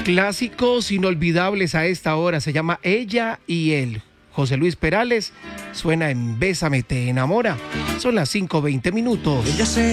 Clásicos inolvidables a esta hora, se llama Ella y Él. José Luis Perales suena en Bésame te enamora. Son las 5:20. Ella se